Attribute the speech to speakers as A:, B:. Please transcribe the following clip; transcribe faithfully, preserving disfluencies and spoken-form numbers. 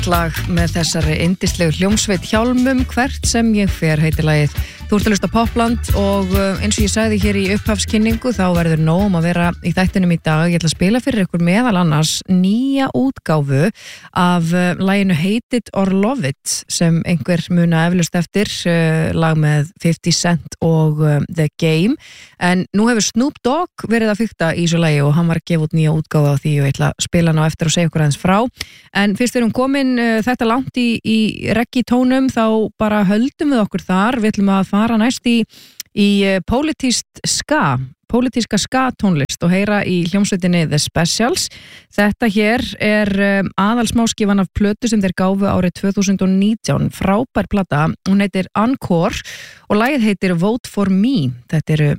A: Frábært lag með þessari yndislegu hljómsveit Hjálmum, hvert sem ég fer heitir lagið. Þú ert að hlusta á Popland og eins og ég sagði hér í upphafskynningu þá verður nóg um að vera í þættinum í dag. Ég ætla að spila fyrir ykkur meðal annars nýja útgáfu af laginu Hate It or Love It sem einhver muna eflaust eftir, lag með fifty cent og The Game. En nú hefur Snoop Dogg verið að fikta í þessu lagi og hann var að gefa út nýja útgáfu á því og ég ætla að spila hann á eftir og segja ykkur aðeins frá. En fyrst erum komin uh, þetta langt í, í reggaetónum þá bara höldum við okkur þar. Við ætlum að fara næst í, í uh, pólitískt ska, pólitíska ska tónlist og heyra í hljómsveitinni The Specials. Þetta hér er um, aðalsmáskifan af plötu sem þeir gáfu árið tvö þúsund og nítján. Frábær plata, hún heitir Encore og lagið heitir Vote for Me. Þetta eru